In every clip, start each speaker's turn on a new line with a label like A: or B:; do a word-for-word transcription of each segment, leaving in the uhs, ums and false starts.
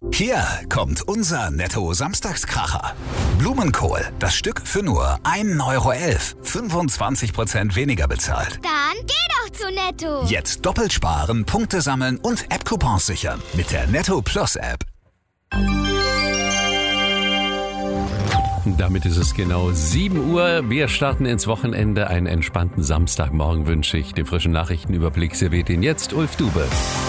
A: Hier kommt unser Netto-Samstagskracher. Blumenkohl, das Stück für nur ein Euro elf. fünfundzwanzig Prozent weniger bezahlt.
B: Dann geh doch zu Netto.
A: Jetzt doppelt sparen, Punkte sammeln und App-Coupons sichern mit der Netto Plus App.
C: Damit ist es genau sieben Uhr. Wir starten ins Wochenende. Einen entspannten Samstagmorgen wünsche ich. Den frischen Nachrichtenüberblick serviert Ihnen jetzt Ulf Dube.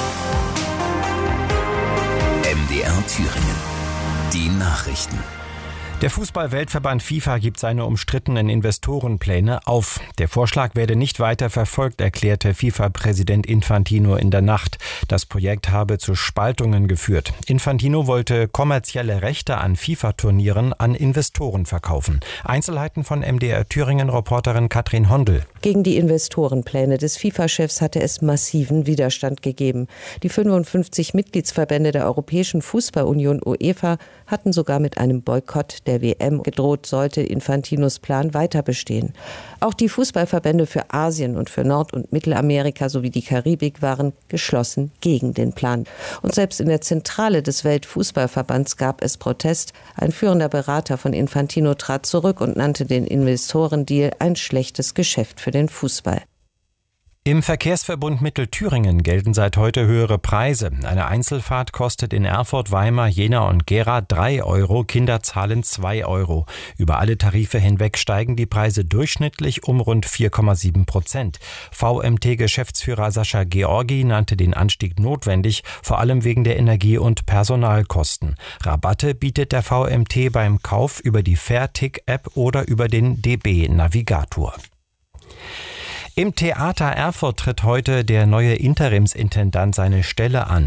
A: M D R Thüringen. Die Nachrichten.
D: Der Fußball-Weltverband FIFA gibt seine umstrittenen Investorenpläne auf. Der Vorschlag werde nicht weiter verfolgt, erklärte FIFA-Präsident Infantino in der Nacht. Das Projekt habe zu Spaltungen geführt. Infantino wollte kommerzielle Rechte an FIFA-Turnieren an Investoren verkaufen. Einzelheiten von M D R Thüringen-Reporterin Katrin Hondel.
E: Gegen die Investorenpläne des FIFA-Chefs hatte es massiven Widerstand gegeben. Die fünfundfünfzig Mitgliedsverbände der Europäischen Fußballunion UEFA hatten sogar mit einem Boykott der W M gedroht, sollte Infantinos Plan weiter bestehen. Auch die Fußballverbände für Asien und für Nord- und Mittelamerika sowie die Karibik waren geschlossen gegen den Plan. Und selbst in der Zentrale des Weltfußballverbands gab es Protest. Ein führender Berater von Infantino trat zurück und nannte den Investorendeal ein schlechtes Geschäft für den Fußball.
D: Im Verkehrsverbund Mittelthüringen gelten seit heute höhere Preise. Eine Einzelfahrt kostet in Erfurt, Weimar, Jena und Gera drei Euro, Kinder zahlen zwei Euro. Über alle Tarife hinweg steigen die Preise durchschnittlich um rund vier Komma sieben Prozent. V M T-Geschäftsführer Sascha Georgi nannte den Anstieg notwendig, vor allem wegen der Energie- und Personalkosten. Rabatte bietet der V M T beim Kauf über die Fairtick-App oder über den D B-Navigator. Im Theater Erfurt tritt heute der neue Interimsintendant seine Stelle an.